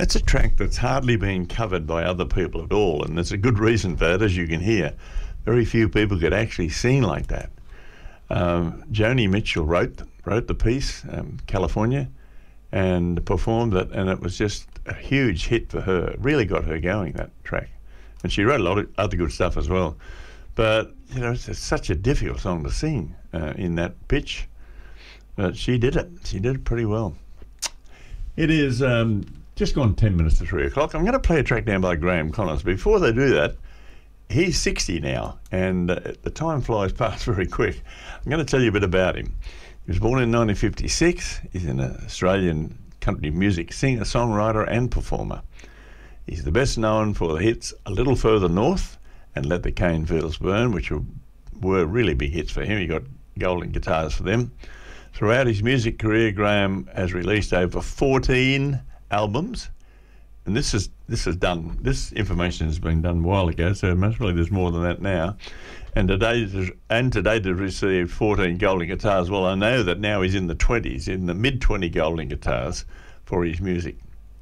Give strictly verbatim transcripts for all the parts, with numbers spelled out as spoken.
It's a track that's hardly been covered by other people at all, and there's a good reason for that, as you can hear. Very few people could actually sing like that. Um, Joni Mitchell wrote wrote the piece, um, California, and performed it, and it was just a huge hit for her. It really got her going, that track. And she wrote a lot of other good stuff as well. But, you know, it's, it's such a difficult song to sing uh, in that pitch. But she did it. She did it pretty well. It is um, just gone ten minutes to three o'clock. I'm going to play a track now by Graham Connors. Before they do that, he's sixty now, and uh, the time flies past very quick. I'm going to tell you a bit about him. He was born in nineteen fifty-six. He's an Australian country music singer, songwriter and performer. He's the best known for the hits A Little Further North and Let the Cane Fields Burn, which were, were really big hits for him. He got golden guitars for them. Throughout his music career, Graham has released over fourteen albums. And this is this is done. This information has been done a while ago, so most probably there's more than that now. And today, and today to receive fourteen golden guitars. Well, I know that now he's in the twenties, in the mid twenty golden guitars for his music.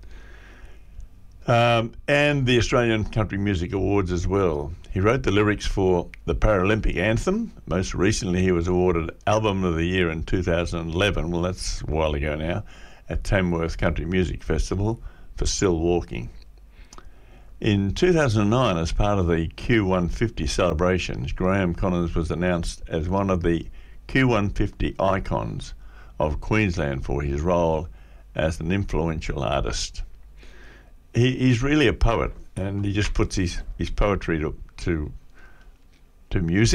Um, and the Australian Country Music Awards as well. He wrote the lyrics for the Paralympic Anthem. Most recently, he was awarded Album of the Year in two thousand eleven. Well, that's a while ago now, at Tamworth Country Music Festival for Still Walking. In two thousand nine, as part of the Q one fifty celebrations, Graham Connors was announced as one of the Q one fifty icons of Queensland for his role as an influential artist. He, he's really a poet, and he just puts his, his poetry to, to, to music.